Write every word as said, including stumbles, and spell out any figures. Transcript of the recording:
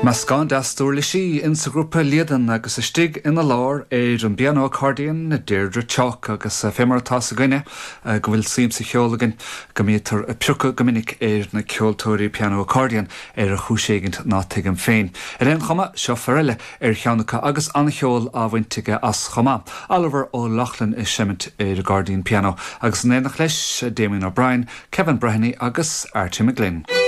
Mascán deasúir le sí in sa grúpa Liadan agus is stig ina lár éidir an piano accordion na Deirdre Chalk agus fémartá a gine go bhfuil sim sa cheolagan go métar a piúcha gomininic éir na ceoltóirí piano accordion ar a chúségint ná tuigim féin. Ar an chuma seo forile ar cheannacha agus anna cheol áhaintige as chuma. Oliver ó Lachlan is semint ar a Guardian piano agus nénach leis Damien O'Brien, Kevin Breheny agus Archie McGlynn.